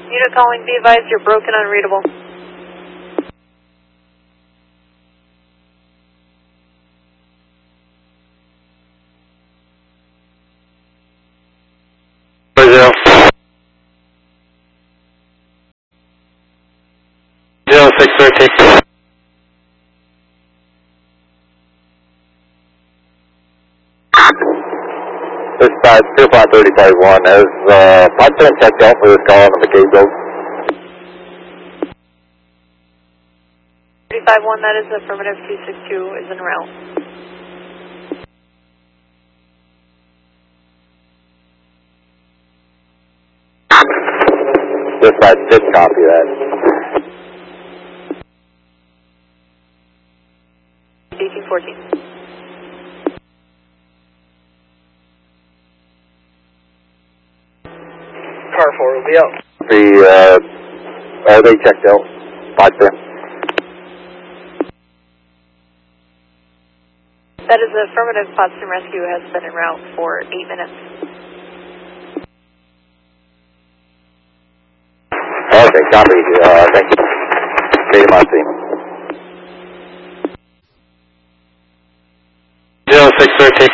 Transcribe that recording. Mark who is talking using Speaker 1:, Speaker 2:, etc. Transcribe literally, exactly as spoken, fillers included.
Speaker 1: Unit calling, be advised you're broken unreadable.
Speaker 2: Zero. Zero six thirteen. This side, two five thirty-five one. Has uh, pipeline checked out for this call on the McKay build?
Speaker 1: thirty-five one, that is affirmative. two six two is en route.
Speaker 2: This side did copy that.
Speaker 1: eighteen fourteen.
Speaker 3: Car four will be out.
Speaker 2: The, uh, are they checked out? Pipeline.
Speaker 1: That is affirmative. Potsdam Rescue has been en route for eight minutes.
Speaker 2: Okay, copy. Uh, thank you. Data Monty. Zero six thirteen.